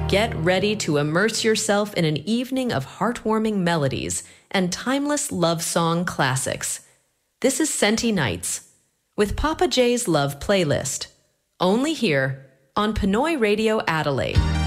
Get ready to immerse yourself in an evening of heartwarming melodies and timeless love song classics. This is Senti Nights with Papa J's Love Playlist, only here on Pinoy Radio Adelaide.